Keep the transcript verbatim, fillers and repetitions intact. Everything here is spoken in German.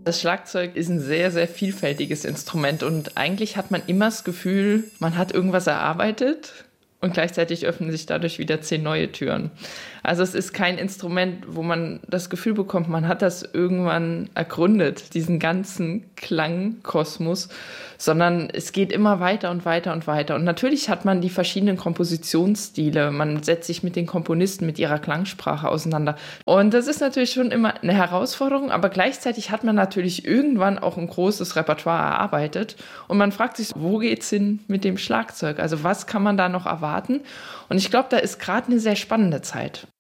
Das Schlagzeug ist ein sehr, sehr vielfältiges Instrument und eigentlich hat man immer das Gefühl, man hat irgendwas erarbeitet und gleichzeitig öffnen sich dadurch wieder zehn neue Türen. Also es ist kein Instrument, wo man das Gefühl bekommt, man hat das irgendwann ergründet, diesen ganzen Klangkosmos, sondern es geht immer weiter und weiter und weiter. Und natürlich hat man die verschiedenen Kompositionsstile, man setzt sich mit den Komponisten, mit ihrer Klangsprache auseinander. Und das ist natürlich schon immer eine Herausforderung, aber gleichzeitig hat man natürlich irgendwann auch ein großes Repertoire erarbeitet und man fragt sich, wo geht's hin mit dem Schlagzeug? Also was kann man da noch erwarten? Und ich glaube, da ist gerade eine sehr spannende Zeit.